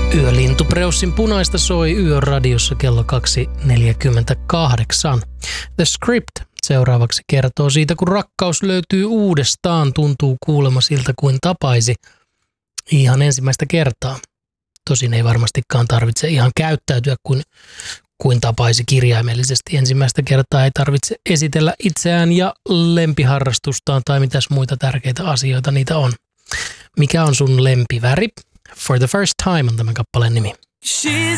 Yölintupreussin punaista soi Yöradiossa kello 2.48. The Script seuraavaksi kertoo siitä, kun rakkaus löytyy uudestaan, tuntuu kuulemma siltä kuin tapaisi ihan ensimmäistä kertaa. Tosin ei varmastikaan tarvitse ihan käyttäytyä kuin tapaisi kirjaimellisesti. Ensimmäistä kertaa ei tarvitse esitellä itseään ja lempiharrastustaan tai mitäs muita tärkeitä asioita niitä on. Mikä on sun lempiväri? For the First Time on tämän kappaleen nimi. She's